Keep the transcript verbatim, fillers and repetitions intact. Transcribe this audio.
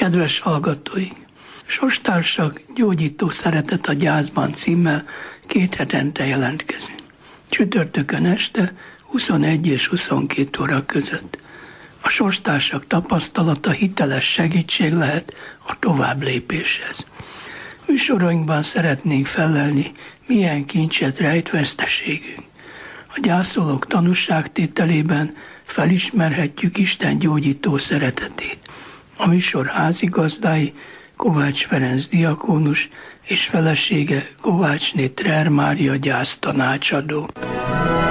Kedves hallgatóink! Sorstársak, gyógyító szeretet a gyászban címmel két hetente jelentkezünk. Csütörtökön este huszonegy és huszonkét óra között. A sorstársak tapasztalata hiteles segítség lehet a tovább lépéshez. Műsorainkban szeretnénk fellelni, milyen kincset rejt veszteségünk. A gyászolók tanúságtételében felismerhetjük Isten gyógyító szeretetét. A műsor házigazdái Kovács Ferenc diakónus és felesége Kovácsné Trer Mária gyásztanácsadó.